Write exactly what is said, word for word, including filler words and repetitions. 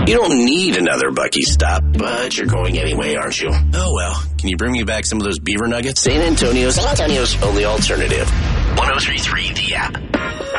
You don't need another Buc-ee's stop, but you're going anyway, aren't you? Oh, well. Can you bring me back some of those beaver nuggets? San Antonio's, San Antonio's only alternative. one oh three point three The App.